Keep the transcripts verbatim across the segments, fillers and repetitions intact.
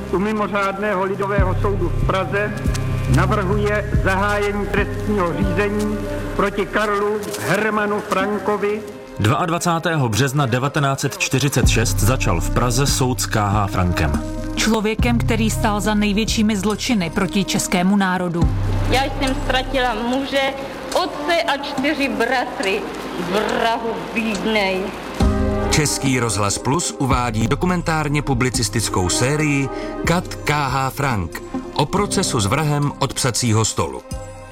u mimořádného lidového soudu v Praze navrhuje zahájení trestního řízení proti Karlu Hermanu Frankovi. dvacátého druhého března devatenáct set čtyřicet šest začal v Praze soud s K H. Frankem. Člověkem, který stál za největšími zločiny proti českému národu. Já jsem ztratila muže, otce a čtyři bratry. Vrahu bídnej. Český rozhlas Plus uvádí dokumentárně publicistickou sérii Kat K H. Frank o procesu s vrahem od psacího stolu.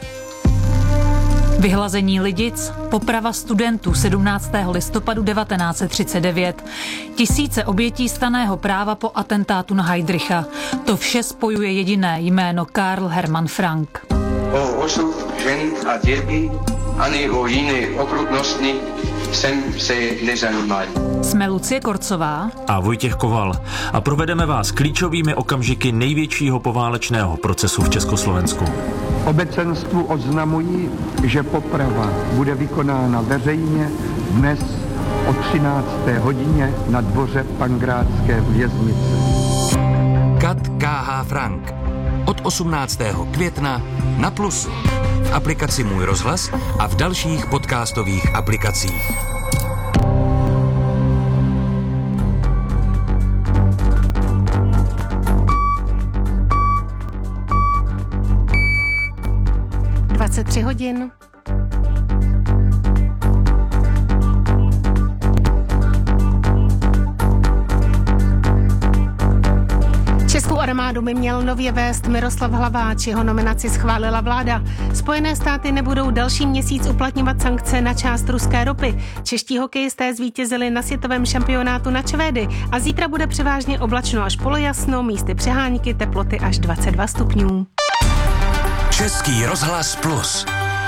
Vyhlazení Lidic, poprava studentů sedmnáctého listopadu devatenáct set třicet devět, tisíce obětí stanného práva po atentátu na Heydricha. To vše spojuje jediné jméno Karl Hermann Frank. O osud žen a dětí ani o jiné okrutnosti jsem se nezajímal. Jsme Lucie Korcová a Vojtěch Koval a provedeme vás klíčovými okamžiky největšího poválečného procesu v Československu. Obecenstvu oznamují, že poprava bude vykonána veřejně dnes o třinácté hodině na dvoře Pankrátské věznice. Kat K H. Frank od osmnáctého května na Plusu, v aplikaci Můj rozhlas a v dalších podcastových aplikacích. dvacet tři hodin. Českou armádu by měl nově vést Miroslav Hlaváč, jeho nominaci schválila vláda. Spojené státy nebudou další měsíc uplatňovat sankce na část ruské ropy. Čeští hokejisté zvítězili na světovém šampionátu na Čvédy a zítra bude převážně oblačno až polojasno, místy přehánky, teploty až dvacet dva stupňů. Český rozhlas Plus.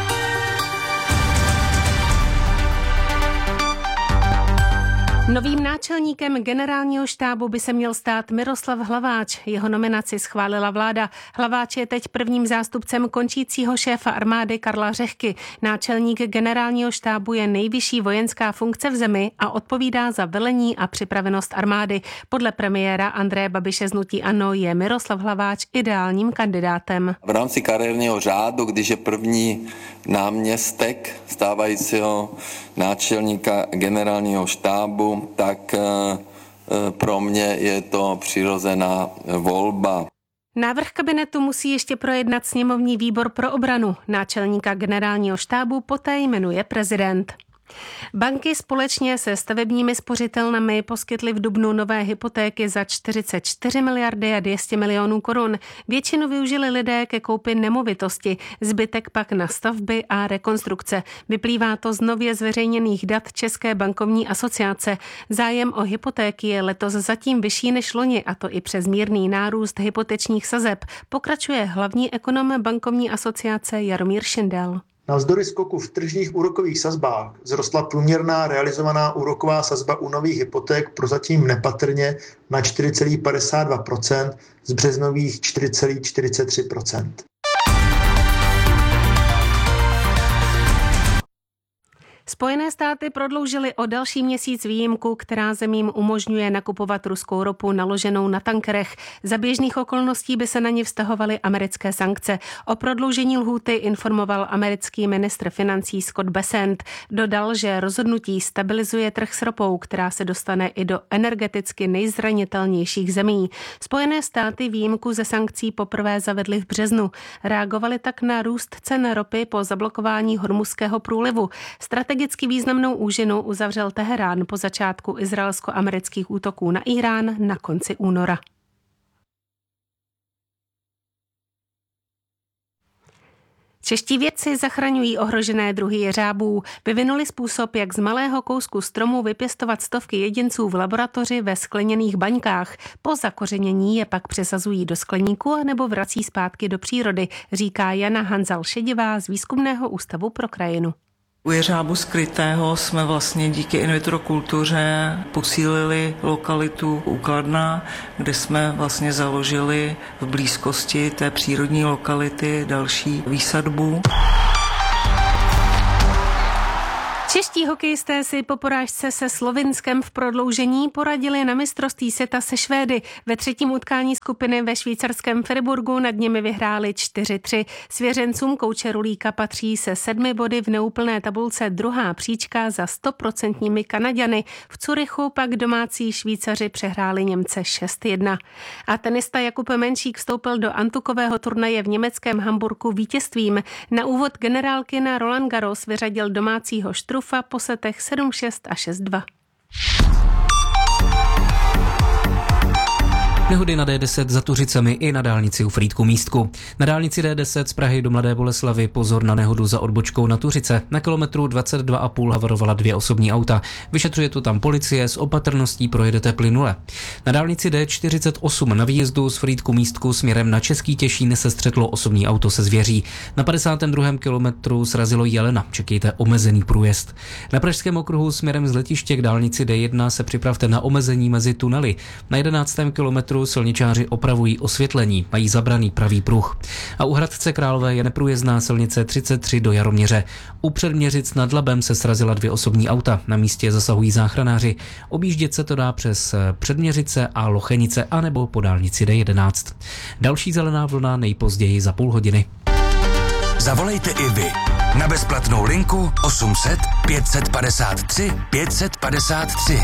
Novým náčelníkem generálního štábu by se měl stát Miroslav Hlaváč. Jeho nominaci schválila vláda. Hlaváč je teď prvním zástupcem končícího šéfa armády Karla Řehky. Náčelník generálního štábu je nejvyšší vojenská funkce v zemi a odpovídá za velení a připravenost armády. Podle premiéra Andreje Babiše z hnutí ANO je Miroslav Hlaváč ideálním kandidátem. V rámci kariérního řádu, když je první náměstek stávajícího náčelníka generálního štábu, tak pro mě je to přirozená volba. Návrh kabinetu musí ještě projednat sněmovní výbor pro obranu. Náčelníka generálního štábu poté jmenuje prezident. Banky společně se stavebními spořitelnami poskytly v dubnu nové hypotéky za čtyřicet čtyři miliardy a dvě stě milionů korun. Většinu využili lidé ke koupi nemovitosti, zbytek pak na stavby a rekonstrukce. Vyplývá to z nově zveřejněných dat České bankovní asociace. Zájem o hypotéky je letos zatím vyšší než loni, a to i přes mírný nárůst hypotečních sazeb, pokračuje hlavní ekonom bankovní asociace Jaromír Šindel. Navzdory skoku v tržních úrokových sazbách vzrostla průměrná realizovaná úroková sazba u nových hypoték prozatím nepatrně na čtyři celá padesát dva procenta z březnových čtyři celá čtyřicet tři procenta. Spojené státy prodloužily o další měsíc výjimku, která zemím umožňuje nakupovat ruskou ropu naloženou na tankerech. Za běžných okolností by se na ně vztahovaly americké sankce. O prodloužení lhůty informoval americký ministr financí Scott Bessent. Dodal, že rozhodnutí stabilizuje trh s ropou, která se dostane i do energeticky nejzranitelnějších zemí. Spojené státy výjimku ze sankcí poprvé zavedly v březnu. Reagovali tak na růst cen ropy po zablokování Hormuzského průlivu. Strategicky významnou úžinu uzavřel Teherán po začátku izraelsko-amerických útoků na Irán na konci února. Čeští vědci zachraňují ohrožené druhy jeřábů. Vyvinuli způsob, jak z malého kousku stromu vypěstovat stovky jedinců v laboratoři ve skleněných baňkách. Po zakořenění je pak přesazují do skleníku a nebo vrací zpátky do přírody, říká Jana Hanzal-Šedivá z Výzkumného ústavu pro krajinu. U jeřábu skrytého jsme vlastně díky in vitro kultuře posílili lokalitu u Kladna, kde jsme vlastně založili v blízkosti té přírodní lokality další výsadbu. Čeští hokejisté si po porážce se Slovinskem v prodloužení poradili na mistrovství světa se Švédy. Ve třetím utkání skupiny ve švýcarském Friburgu nad nimi vyhráli čtyři tři. Svěřencům kouče Rulíka patří se sedmi body v neúplné tabulce druhá příčka za stoprocentními Kanaďany. V Curychu pak domácí Švýcaři přehráli Němce šest jedna. A tenista Jakub Menšík vstoupil do antukového turnaje v německém Hamburku vítězstvím. Na úvod generálky na Roland Garros vyřadil domácího Štrufa po setech sedm šest a šest dva. Nehody na D deset za Tuřicemi i na dálnici u Frýdku Místku. Na dálnici D deset z Prahy do Mladé Boleslavi pozor na nehodu za odbočkou na Tuřice. Na kilometru dvacet dva a půl havarovala dvě osobní auta. Vyšetřuje to tam policie, s opatrností projedete plynule. Na dálnici D čtyřicet osm na výjezdu z Frýdku Místku směrem na Český Těšín se střetlo osobní auto se zvěří. Na padesátém druhém kilometru srazilo jelena. Čekejte omezený průjezd. Na Pražském okruhu směrem z letiště k dálnici D jedna se připravte na omezení mezi tunely. Na jedenáctém kilometru silničáři opravují osvětlení, mají zabraný pravý pruh. A u Hradce Králové je neprůjezdná silnice třicet tři do Jaroměře. U Předměřic nad Labem se srazila dvě osobní auta. Na místě zasahují záchranáři. Objíždět se to dá přes Předměřice a Lochenice anebo po dálnici D jedenáct. Další zelená vlna nejpozději za půl hodiny. Zavolejte i vy na bezplatnou linku osm set pět set padesát tři pět set padesát tři.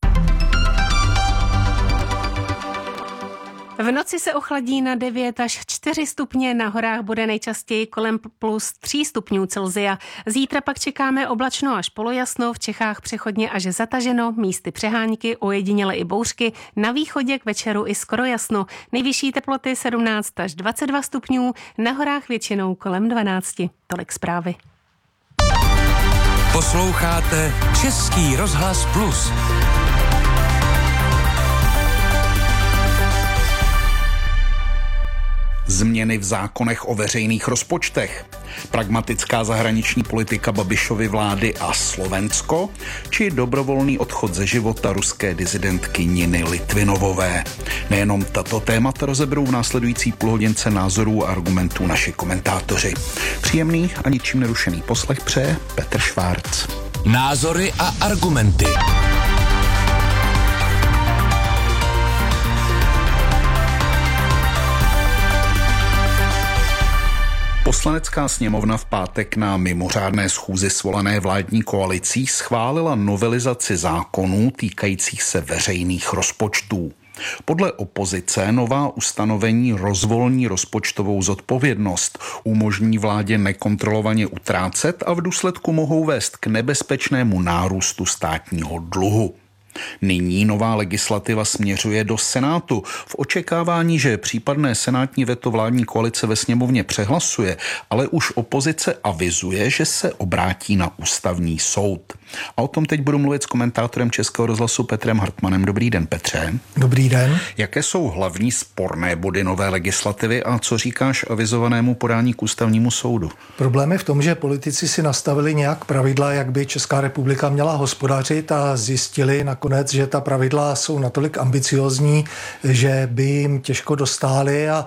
V noci se ochladí na devět až čtyři stupně, na horách bude nejčastěji kolem plus tři stupňů Celsia. Zítra pak čekáme oblačno až polojasno, v Čechách přechodně až zataženo, místy přehánky, ojediněle i bouřky, na východě k večeru i skoro jasno. Nejvyšší teploty sedmnáct až dvacet dva stupňů, na horách většinou kolem dvanáct. Tolik zprávy. Posloucháte Český rozhlas Plus. Změny v zákonech o veřejných rozpočtech, pragmatická zahraniční politika Babišovy vlády a Slovensko, či dobrovolný odchod ze života ruské dizidentky Niny Litvinovové. Nejenom tato témata rozeberou v následující půlhodince názorů a argumentů naši komentátoři. Příjemný a ničím nerušený poslech přeje Petr Švárc. Názory a argumenty. Poslanecká sněmovna v pátek na mimořádné schůzi svolané vládní koalicí schválila novelizaci zákonů týkajících se veřejných rozpočtů. Podle opozice nová ustanovení rozvolní rozpočtovou zodpovědnost, umožní vládě nekontrolovaně utrácet a v důsledku mohou vést k nebezpečnému nárůstu státního dluhu. Nyní nová legislativa směřuje do Senátu v očekávání, že případné senátní veto vládní koalice ve sněmovně přehlasuje, ale už opozice avizuje, že se obrátí na ústavní soud. A o tom teď budu mluvit s komentátorem Českého rozhlasu Petrem Hartmanem. Dobrý den, Petře. Dobrý den. Jaké jsou hlavní sporné body nové legislativy a co říkáš avizovanému podání k ústavnímu soudu? Problém je v tom, že politici si nastavili nějak pravidla, jak by Česká republika měla hospodařit a zjistili nakonec, že ta pravidla jsou natolik ambiciózní, že by jim těžko dostály a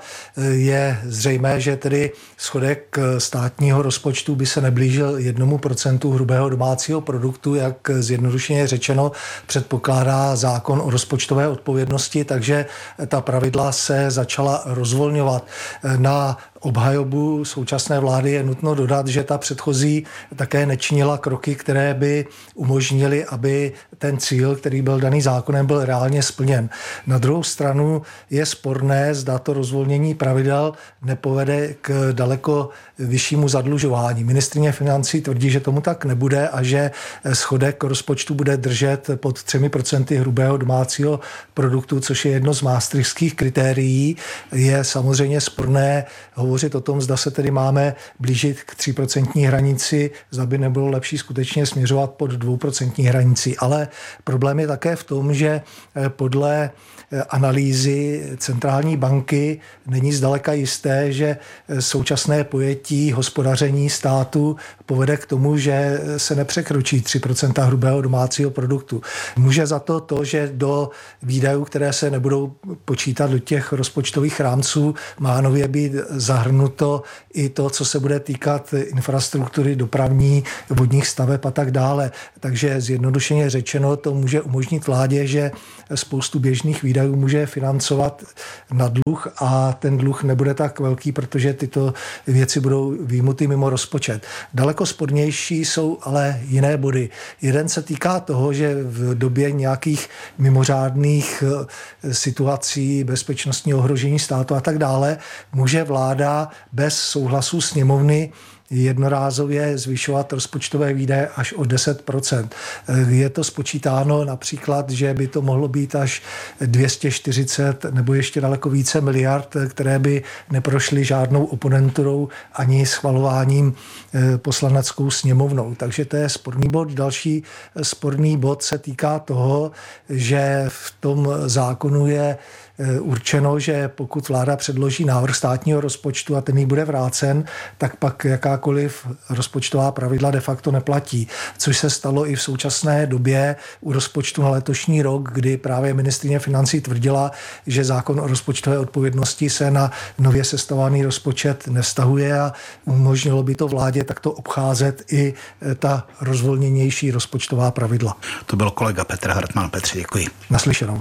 je zřejmé, že tedy schodek státního rozpočtu by se neblížil jednomu procentu hrubého domácího produktu, jak zjednodušeně řečeno předpokládá zákon o rozpočtové odpovědnosti, takže ta pravidla se začala rozvolňovat. Na obhajobu současné vlády je nutno dodat, že ta předchozí také nečinila kroky, které by umožnily, aby ten cíl, který byl daný zákonem, byl reálně splněn. Na druhou stranu je sporné, zda to rozvolnění pravidel nepovede k daleko vyššímu zadlužování. Ministryně financí tvrdí, že tomu tak nebude a že schodek rozpočtu bude držet pod třemi procenty hrubého domácího produktu, což je jedno z maastrichtských kritérií. Je samozřejmě sporné hovořit o tom, zda se tedy máme blížit k tříprocentní hranici, zda by nebylo lepší skutečně směřovat pod dvouprocentní hranici. Ale problém je také v tom, že podle analýzy centrální banky není zdaleka jisté, že současné pojetí hospodaření státu povede k tomu, že se nepřekročí tři procenta hrubého domácího produktu. Může za to to, že do výdajů, které se nebudou počítat do těch rozpočtových rámců, má nově být zahrnuty zahrnuto i to, co se bude týkat infrastruktury dopravní, vodních staveb a tak dále. Takže zjednodušeně řečeno to může umožnit vládě, že spoustu běžných výdajů může financovat na dluh a ten dluh nebude tak velký, protože tyto věci budou výjimuty mimo rozpočet. Daleko spornější jsou ale jiné body. Jeden se týká toho, že v době nějakých mimořádných situací, bezpečnostního ohrožení státu a tak dále, může vláda bez souhlasu sněmovny jednorázově zvyšovat rozpočtové výdaje až o deset procent. Je to spočítáno například, že by to mohlo být až dvě stě čtyřicet nebo ještě daleko více miliard, které by neprošly žádnou oponenturou ani schvalováním poslaneckou sněmovnou. Takže to je sporný bod. Další sporný bod se týká toho, že v tom zákonu je určeno, že pokud vláda předloží návrh státního rozpočtu a ten jí bude vrácen, tak pak jakákoliv rozpočtová pravidla de facto neplatí. Což se stalo i v současné době u rozpočtu na letošní rok, kdy právě ministryně financí tvrdila, že zákon o rozpočtové odpovědnosti se na nově sestavovaný rozpočet nevztahuje a umožnilo by to vládě takto obcházet i ta rozvolněnější rozpočtová pravidla. To byl kolega Petr Hartmann. Petře, děkuji. Naslyšenou.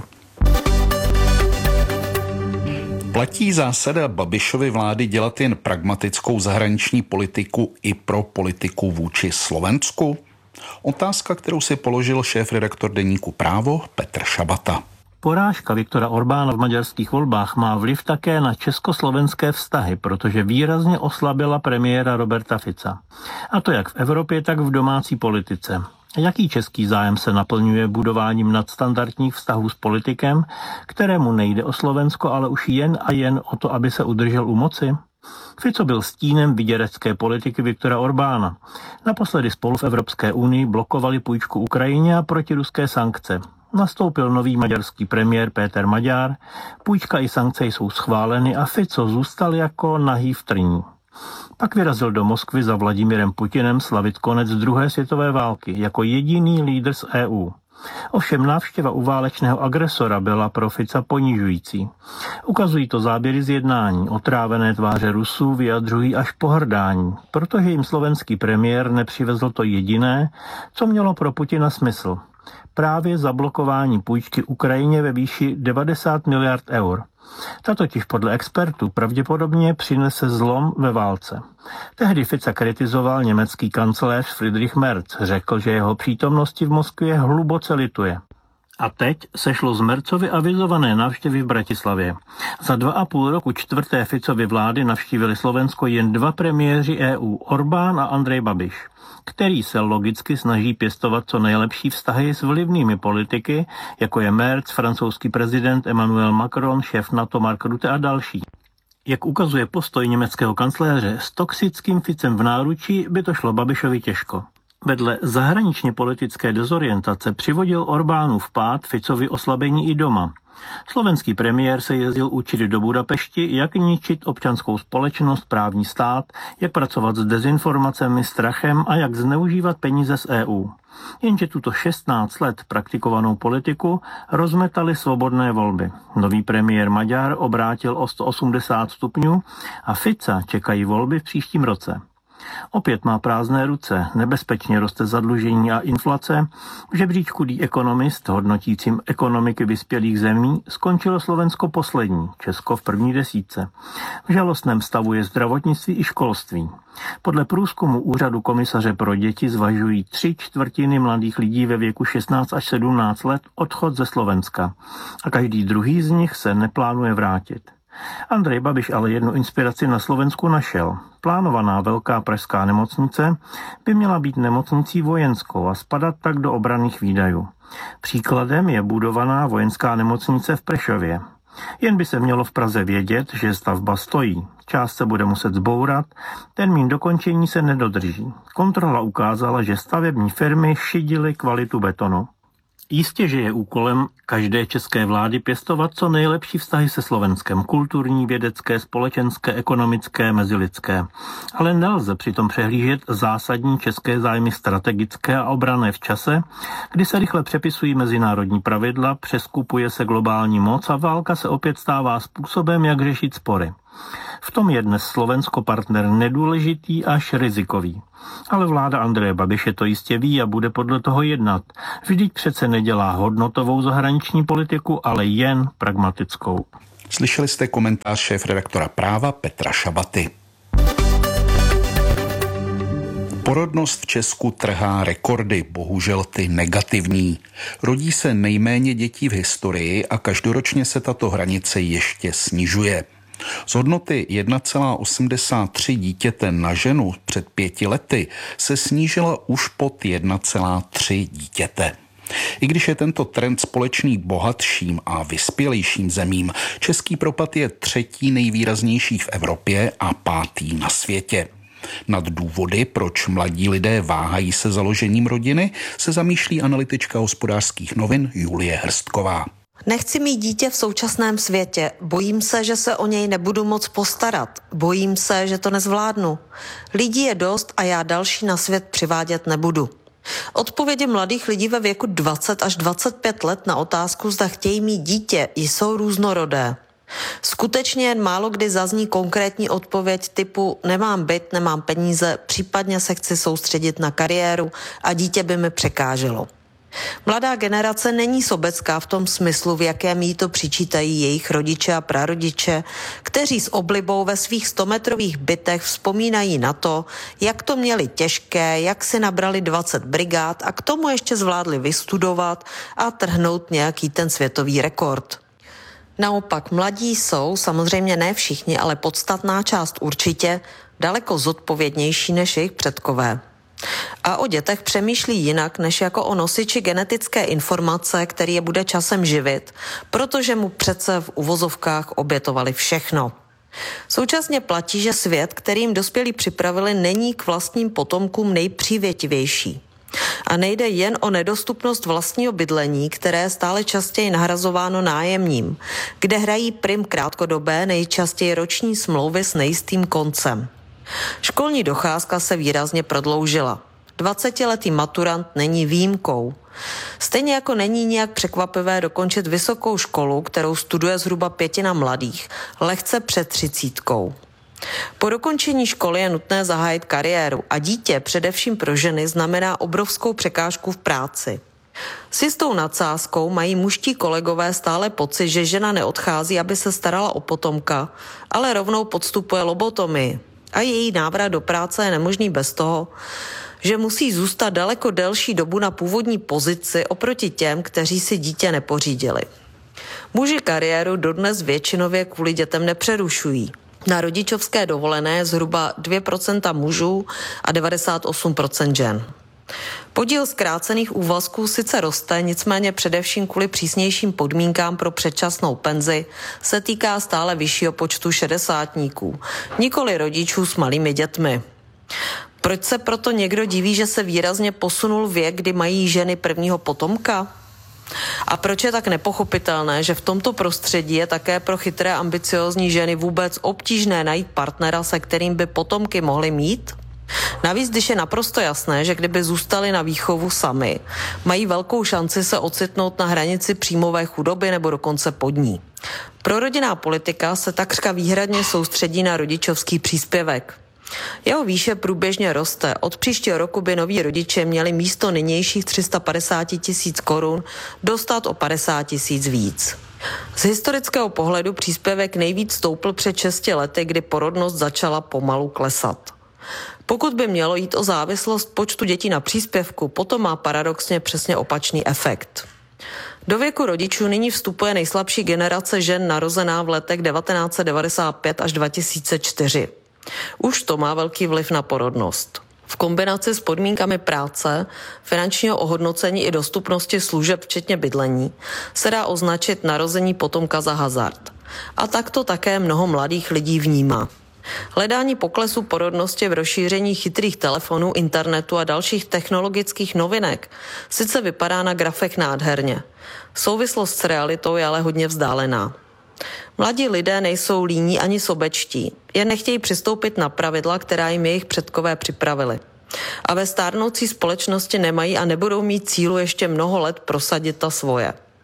Platí zásada Babišovy vlády dělat jen pragmatickou zahraniční politiku i pro politiku vůči Slovensku? Otázka, kterou si položil šéfredaktor deníku Právo Petr Šabata. Porážka Viktora Orbána v maďarských volbách má vliv také na československé vztahy, protože výrazně oslabila premiéra Roberta Fica. A to jak v Evropě, tak v domácí politice. Jaký český zájem se naplňuje budováním nadstandardních vztahů s politikem, kterému nejde o Slovensko, ale už jen a jen o to, aby se udržel u moci? Fico byl stínem vyděračské politiky Viktora Orbána. Naposledy spolu v Evropské unii blokovali půjčku Ukrajině a protiruské sankce. Nastoupil nový maďarský premiér Péter Magyár, půjčka i sankce jsou schváleny a Fico zůstal jako nahý v trní. Pak vyrazil do Moskvy za Vladimírem Putinem slavit konec druhé světové války jako jediný lídr z E U. Ovšem návštěva u válečného agresora byla pro Fica ponižující. Ukazují to záběry z jednání, otrávené tváře Rusů vyjadřují až pohrdání, protože jim slovenský premiér nepřivezl to jediné, co mělo pro Putina smysl. Právě zablokování půjčky Ukrajině ve výši devadesát miliard eur. Ta totiž podle expertů pravděpodobně přinese zlom ve válce. Tehdy Fica kritizoval německý kancléř Friedrich Merz, řekl, že jeho přítomnosti v Moskvě hluboce lituje. A teď sešlo z Merzovy avizované návštěvy v Bratislavě. Za dva a půl roku čtvrté Ficovy vlády navštívili Slovensko jen dva premiéři E U, Orbán a Andrej Babiš, který se logicky snaží pěstovat co nejlepší vztahy s vlivnými politiky, jako je Merz, francouzský prezident Emmanuel Macron, šéf NATO Mark Rutte a další. Jak ukazuje postoj německého kancléře, s toxickým Ficem v náručí by to šlo Babišovi těžko. Vedle zahraničně politické dezorientace přivodil Orbánův pád Ficovi oslabení i doma. Slovenský premiér se jezdil učit do Budapešti, jak ničit občanskou společnost, právní stát, jak pracovat s dezinformacemi, strachem a jak zneužívat peníze z E U. Jenže tuto šestnáct let praktikovanou politiku rozmetali svobodné volby. Nový premiér Magyár obrátil o sto osmdesát stupňů a Fica čekají volby v příštím roce. Opět má prázdné ruce, nebezpečně roste zadlužení a inflace. V žebříčku The Economist, hodnotícím ekonomiky vyspělých zemí, skončilo Slovensko poslední, Česko v první desítce. V žalostném stavu je zdravotnictví i školství. Podle průzkumu Úřadu komisaře pro děti zvažují tři čtvrtiny mladých lidí ve věku šestnáct až sedmnáct let odchod ze Slovenska. A každý druhý z nich se neplánuje vrátit. Andrej Babiš ale jednu inspiraci na Slovensku našel. Plánovaná velká pražská nemocnice by měla být nemocnicí vojenskou a spadat tak do obranných výdajů. Příkladem je budovaná vojenská nemocnice v Prešově. Jen by se mělo v Praze vědět, že stavba stojí. Část se bude muset zbourat, termín dokončení se nedodrží. Kontrola ukázala, že stavební firmy šidily kvalitu betonu. Jistě, že je úkolem každé české vlády pěstovat co nejlepší vztahy se Slovenskem, kulturní, vědecké, společenské, ekonomické, mezilidské. Ale nelze přitom přehlížet zásadní české zájmy strategické a obranné v čase, kdy se rychle přepisují mezinárodní pravidla, přeskupuje se globální moc a válka se opět stává způsobem, jak řešit spory. V tom je dnes Slovensko partner nedůležitý až rizikový. Ale vláda Andreje Babiše to jistě ví a bude podle toho jednat. Vždyť přece nedělá hodnotovou zahraniční politiku, ale jen pragmatickou. Slyšeli jste komentář šéfredaktora Práva Petra Šabaty. Porodnost v Česku trhá rekordy, bohužel ty negativní. Rodí se nejméně dětí v historii a každoročně se tato hranice ještě snižuje. Z hodnoty jedna celá osmdesát tři dítěte na ženu před pěti lety se snížila už pod jedna celá tři dítěte. I když je tento trend společný bohatším a vyspělejším zemím, český propad je třetí nejvýraznější v Evropě a pátý na světě. Nad důvody, proč mladí lidé váhají se založením rodiny, se zamýšlí analytička Hospodářských novin Julie Hrstková. Nechci mít dítě v současném světě. Bojím se, že se o něj nebudu moc postarat. Bojím se, že to nezvládnu. Lidí je dost a já další na svět přivádět nebudu. Odpovědi mladých lidí ve věku dvacet až dvacet pět let na otázku, zda chtějí mít dítě, jsou různorodé. Skutečně jen málo kdy zazní konkrétní odpověď typu nemám byt, nemám peníze, případně se chci soustředit na kariéru a dítě by mi překáželo. Mladá generace není sobecká v tom smyslu, v jakém jí to přičítají jejich rodiče a prarodiče, kteří s oblibou ve svých stometrových bytech vzpomínají na to, jak to měli těžké, jak si nabrali dvacet brigád a k tomu ještě zvládli vystudovat a trhnout nějaký ten světový rekord. Naopak mladí jsou, samozřejmě ne všichni, ale podstatná část určitě, daleko zodpovědnější než jejich předkové. A o dětech přemýšlí jinak, než jako o nosiči genetické informace, který je bude časem živit, protože mu přece v uvozovkách obětovali všechno. Současně platí, že svět, kterým dospělí připravili, není k vlastním potomkům nejpřívětivější. A nejde jen o nedostupnost vlastního bydlení, které je stále častěji nahrazováno nájemním, kde hrají prim krátkodobé, nejčastěji roční smlouvy s nejistým koncem. Školní docházka se výrazně prodloužila. dvacetiletý maturant není výjimkou. Stejně jako není nijak překvapivé dokončit vysokou školu, kterou studuje zhruba pětina mladých, lehce před třicítkou. Po dokončení školy je nutné zahájit kariéru a dítě, především pro ženy, znamená obrovskou překážku v práci. S jistou nadsázkou mají mužští kolegové stále pocit, že žena neodchází, aby se starala o potomka, ale rovnou podstupuje lobotomii. A její návrat do práce je nemožný bez toho, že musí zůstat daleko delší dobu na původní pozici oproti těm, kteří si dítě nepořídili. Muži kariéru dodnes většinově kvůli dětem nepřerušují. Na rodičovské dovolené je zhruba dvě procenta mužů a devadesát osm procent žen. Podíl zkrácených úvazků sice roste, nicméně především kvůli přísnějším podmínkám pro předčasnou penzi se týká stále vyššího počtu šedesátníků, nikoli rodičů s malými dětmi. Proč se proto někdo diví, že se výrazně posunul věk, kdy mají ženy prvního potomka? A proč je tak nepochopitelné, že v tomto prostředí je také pro chytré ambiciózní ženy vůbec obtížné najít partnera, se kterým by potomky mohly mít? Navíc, když je naprosto jasné, že kdyby zůstali na výchovu sami, mají velkou šanci se ocitnout na hranici příjmové chudoby nebo dokonce pod ní. Prorodinná politika se takřka výhradně soustředí na rodičovský příspěvek. Jeho výše průběžně roste. Od příštího roku by noví rodiče měli místo nynějších tři sta padesát tisíc korun dostat o padesát tisíc víc. Z historického pohledu příspěvek nejvíc stoupl před šesti lety, kdy porodnost začala pomalu klesat. Pokud by mělo jít o závislost počtu dětí na příspěvku, potom má paradoxně přesně opačný efekt. Do věku rodičů nyní vstupuje nejslabší generace žen narozená v letech devatenáct set devadesát pět až dva tisíce čtyři. Už to má velký vliv na porodnost. V kombinaci s podmínkami práce, finančního ohodnocení i dostupnosti služeb, včetně bydlení, se dá označit narození potomka za hazard. A tak to také mnoho mladých lidí vnímá. Hledání poklesu porodnosti v rozšíření chytrých telefonů, internetu a dalších technologických novinek sice vypadá na grafech nádherně. Souvislost s realitou je ale hodně vzdálená. Mladí lidé nejsou líní ani sobečtí, jen nechtějí přistoupit na pravidla, která jim jejich předkové připravili. A ve stárnoucí společnosti nemají a nebudou mít cílu ještě mnoho let prosadit ta svoje.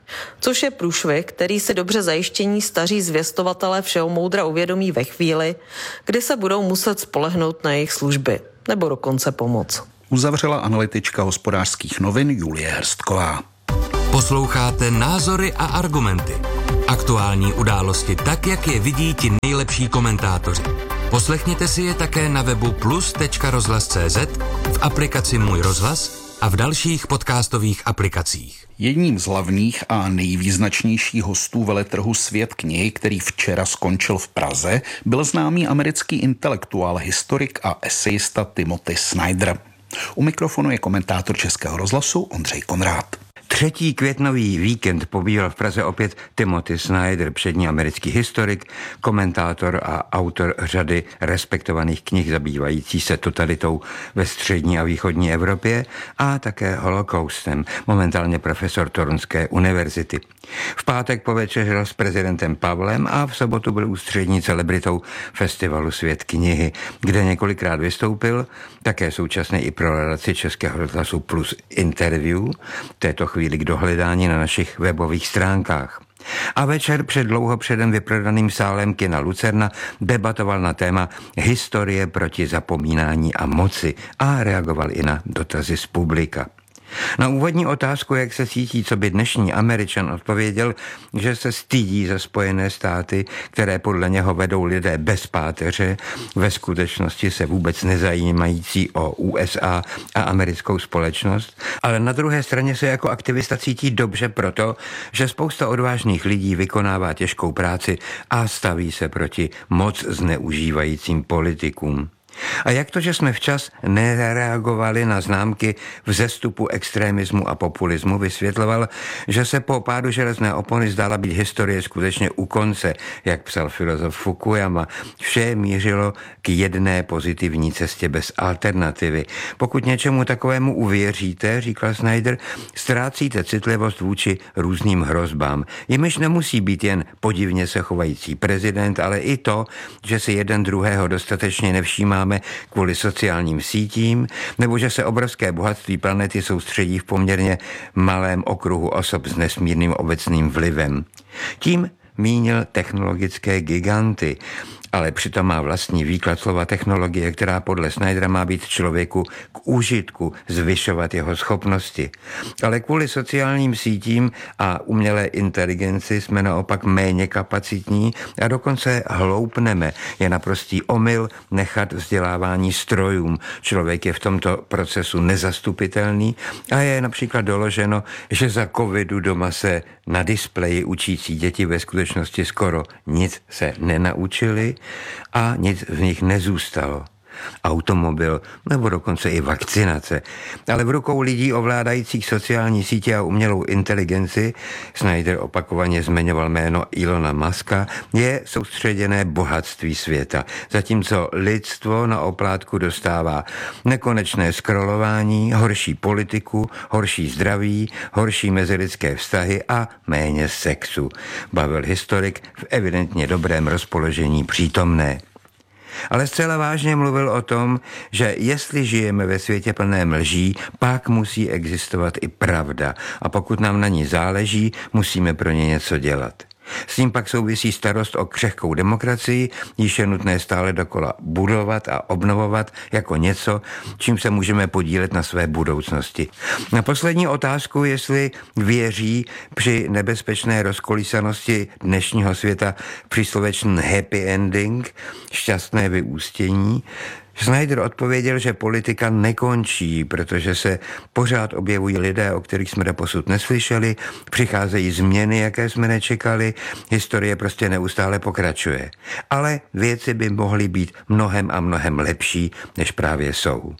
Což je průšvih, který si dobře zajištění staří zvěstovatelé všeho moudra uvědomí ve chvíli, kdy se budou muset spolehnout na jejich služby nebo dokonce pomoc. Uzavřela analytička Hospodářských novin Julie Hrstková. Posloucháte Názory a argumenty. Aktuální události tak, jak je vidí ti nejlepší komentátoři. Poslechněte si je také na webu plus tečka rozhlas tečka cé zet, v aplikaci Můj rozhlas a v dalších podcastových aplikacích. Jedním z hlavních a nejvýznačnějších hostů veletrhu Svět knihy, který včera skončil v Praze, byl známý americký intelektuál, historik a esejista Timothy Snyder. U mikrofonu je komentátor Českého rozhlasu Ondřej Konrád. Třetí květnový víkend pobýval v Praze opět Timothy Snyder, přední americký historik, komentátor a autor řady respektovaných knih zabývající se totalitou ve střední a východní Evropě a také holokaustem, momentálně profesor Torunské univerzity. V pátek povečeřil s prezidentem Pavlem a v sobotu byl ústřední celebritou festivalu Svět knihy, kde několikrát vystoupil, také současně i pro relaci Českého rozhlasu Plus interview, této chvíli k dohledání na našich webových stránkách. A večer před dlouho předem vyprodaným sálem kina Lucerna debatoval na téma historie proti zapomínání a moci a reagoval i na dotazy z publika. Na úvodní otázku, jak se cítí, co by dnešní Američan, odpověděl, že se stydí za Spojené státy, které podle něho vedou lidé bez páteře, ve skutečnosti se vůbec nezajímající o U S A a americkou společnost, ale na druhé straně se jako aktivista cítí dobře proto, že spousta odvážných lidí vykonává těžkou práci a staví se proti moc zneužívajícím politikům. A jak to, že jsme včas nereagovali na známky vzestupu extremismu a populismu, vysvětloval, že se po pádu železné opony zdála být historie skutečně u konce, jak psal filozof Fukuyama. Vše mířilo k jedné pozitivní cestě bez alternativy. Pokud něčemu takovému uvěříte, říkal Snyder, ztrácíte citlivost vůči různým hrozbám. Jimiž nemusí být jen podivně se chovající prezident, ale i to, že si jeden druhého dostatečně nevšímáme kvůli sociálním sítím, nebo že se obrovské bohatství planety soustředí v poměrně malém okruhu osob s nesmírným obecným vlivem. Tím mínil technologické giganty, ale přitom má vlastní výklad slova technologie, která podle Snydera má být člověku k užitku, zvyšovat jeho schopnosti. Ale kvůli sociálním sítím a umělé inteligenci jsme naopak méně kapacitní a dokonce hloupneme. Je naprostý omyl nechat vzdělávání strojům. Člověk je v tomto procesu nezastupitelný a je například doloženo, že za covidu doma se na displeji učící děti ve skutečnosti skoro nic se nenaučili a nic z nich nezůstalo. Automobil nebo dokonce i vakcinace. Ale v rukou lidí ovládajících sociální sítě a umělou inteligenci, Snyder opakovaně zmiňoval jméno Elona Muska, je soustředěné bohatství světa. Zatímco lidstvo na oplátku dostává nekonečné scrollování, horší politiku, horší zdraví, horší mezilidské vztahy a méně sexu. Bavil historik v evidentně dobrém rozpoložení přítomné. Ale zcela vážně mluvil o tom, že jestli žijeme ve světě plném lží, pak musí existovat i pravda a pokud nám na ní záleží, musíme pro ně něco dělat. S tím pak souvisí starost o křehkou demokracii, již je nutné stále dokola budovat a obnovovat jako něco, čím se můžeme podílet na své budoucnosti. Na poslední otázku, jestli věří při nebezpečné rozkolísanosti dnešního světa příslovečný happy ending, šťastné vyústění, Snyder odpověděl, že politika nekončí, protože se pořád objevují lidé, o kterých jsme doposud neslyšeli, přicházejí změny, jaké jsme nečekali, historie prostě neustále pokračuje. Ale věci by mohly být mnohem a mnohem lepší, než právě jsou.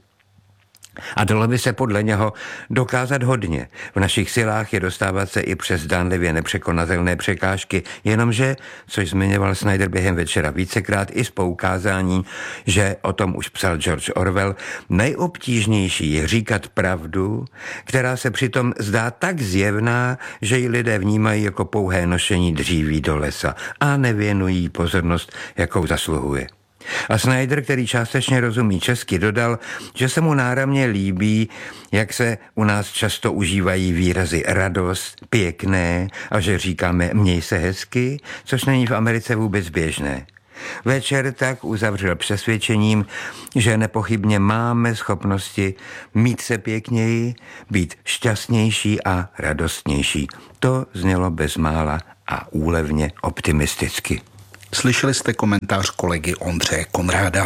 A dalo by se podle něho dokázat hodně. V našich silách je dostávat se i přes zdánlivě nepřekonatelné překážky, jenomže, což zmiňoval Snyder během večera vícekrát i s poukázání, že o tom už psal George Orwell, nejobtížnější je říkat pravdu, která se přitom zdá tak zjevná, že ji lidé vnímají jako pouhé nošení dříví do lesa a nevěnují pozornost, jakou zasluhuje. A Snyder, který částečně rozumí česky, dodal, že se mu náramně líbí, jak se u nás často užívají výrazy radost, pěkné a že říkáme měj se hezky, což není v Americe vůbec běžné. Večer tak uzavřel přesvědčením, že nepochybně máme schopnosti mít se pěkněji, být šťastnější a radostnější. To znělo bezmála a úlevně optimisticky. Slyšeli jste komentář kolegy Ondřeje Konráda.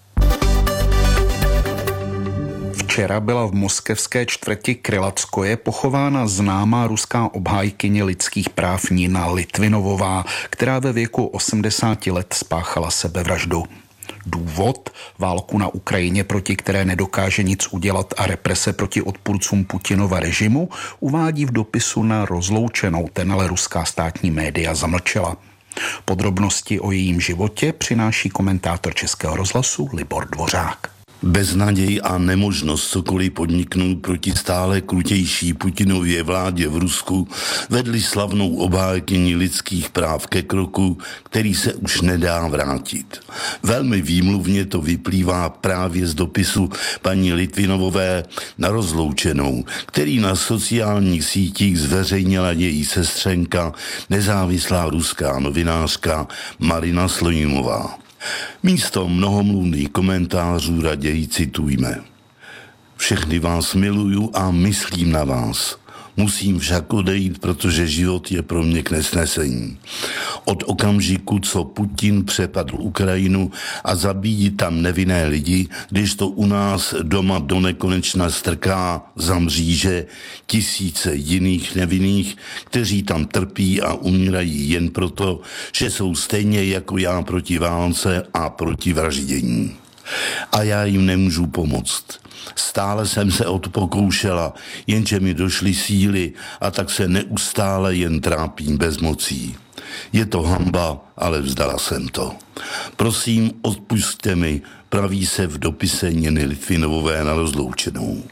Včera byla v moskevské čtvrti Krylatskoje pochována známá ruská obhájkyně lidských práv Nina Litvinovová, která ve věku osmdesáti let spáchala sebevraždu. Důvod? Válku na Ukrajině, proti které nedokáže nic udělat, a represe proti odpůrcům Putinova režimu, uvádí v dopisu na Rozloučenou, ten ale ruská státní média zamlčela. Podrobnosti o jejím životě přináší komentátor Českého rozhlasu Libor Dvořák. Beznaděj a nemožnost cokoliv podniknout proti stále krutější Putinově vládě v Rusku vedli slavnou obhájkyni lidských práv ke kroku, který se už nedá vrátit. Velmi výmluvně to vyplývá právě z dopisu paní Litvinovové na Rozloučenou, který na sociálních sítích zveřejnila její sestřenka, nezávislá ruská novinářka Marina Slonimová. Místo mnohomluvných komentářů raději citujme. Všechny vás miluju a myslím na vás. Musím však odejít, protože život je pro mě k nesnesení. Od okamžiku, co Putin přepadl Ukrajinu a zabíjí tam nevinné lidi, když to u nás doma do nekonečna strká za mříže tisíce jiných nevinných, kteří tam trpí a umírají jen proto, že jsou stejně jako já proti válce a proti vraždění. A já jim nemůžu pomoct. Stále jsem se odpokoušela, jenže mi došly síly a tak se neustále jen trápím bezmocí. Je to hanba, ale vzdala jsem to. Prosím, odpusťte mi, praví se v dopise Niny Litvinovové na Rozloučenou.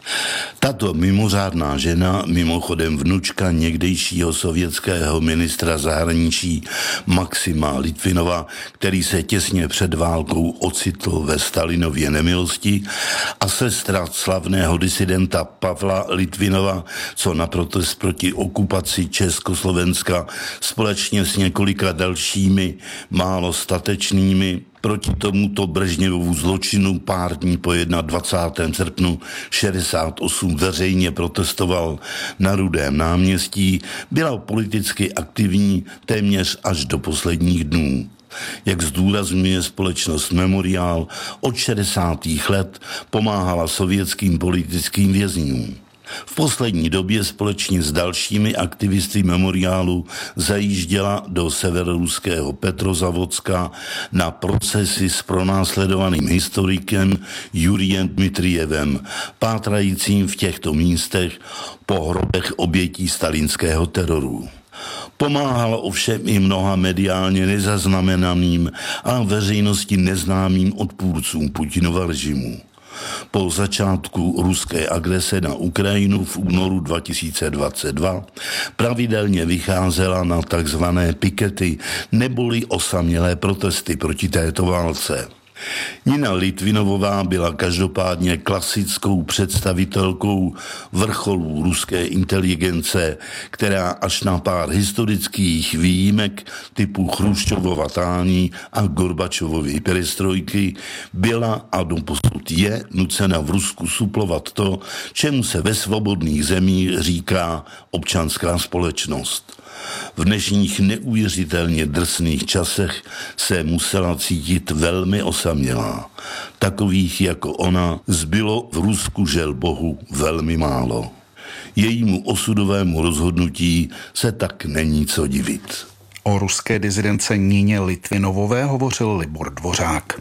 Tato mimořádná žena, mimochodem vnučka někdejšího sovětského ministra zahraničí Maxima Litvinova, který se těsně před válkou ocitl ve Stalinově nemilosti, a sestra slavného disidenta Pavla Litvinova, co na protest proti okupaci Československa společně s několika dalšími málo statečnými proti tomuto Brežněvovu zločinu pár dní po dvacátého prvního srpnu šedesát osm veřejně protestoval na Rudém náměstí, byla politicky aktivní téměř až do posledních dnů. Jak zdůrazňuje společnost Memoriál, od šedesátých let pomáhala sovětským politickým vězňům. V poslední době společně s dalšími aktivisty Memoriálu zajížděla do severoruského Petrozavodska na procesy s pronásledovaným historikem Jurijem Dmitrijevem, pátrajícím v těchto místech po hrobech obětí stalinského teroru. Pomáhala ovšem i mnoha mediálně nezaznamenaným a veřejnosti neznámým odpůrcům Putinova režimu. Po začátku ruské agrese na Ukrajinu v únoru dva tisíce dvacet dva pravidelně vycházela na takzvané pikety neboli osamělé protesty proti této válce. Nina Litvinovová byla každopádně klasickou představitelkou vrcholů ruské inteligence, která až na pár historických výjimek typu Chruščovova tání a Gorbačovovy perestrojky byla a doposud je nucena v Rusku suplovat to, čemu se ve svobodných zemích říká občanská společnost. V dnešních neuvěřitelně drsných časech se musela cítit velmi osamělá. Takových jako ona zbylo v Rusku žel bohu velmi málo. Jejímu osudovému rozhodnutí se tak není co divit. O ruské dizidence Níně Litvinovové hovořil Libor Dvořák.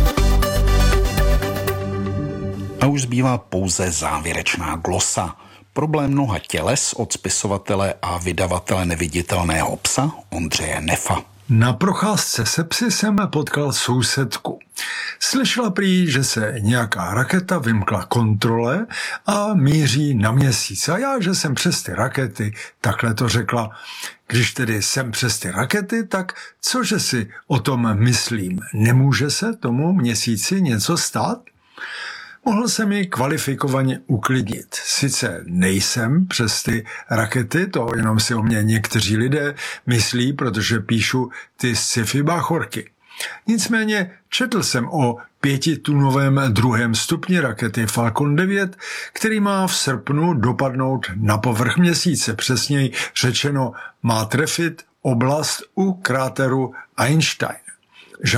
A už zbývá pouze závěrečná glosa. Problém mnoha těles od spisovatele a vydavatele Neviditelného psa Ondřeje Nefa. Na procházce se psy jsem potkal sousedku. Slyšela prý, že se nějaká raketa vymkla kontrole a míří na měsíc. A já, že jsem přes ty rakety, takhle to řekla. Když tedy jsem přes ty rakety, tak cože si o tom myslím? Nemůže se tomu měsíci něco stát? Mohl se mi kvalifikovaně uklidnit. Sice nejsem přes ty rakety, to jenom si o mě někteří lidé myslí, protože píšu ty sci-fi báchorky. Nicméně četl jsem o pětitunovém druhém stupni rakety Falcon devět, který má v srpnu dopadnout na povrch měsíce. Přesněji řečeno má trefit oblast u kráteru Einstein.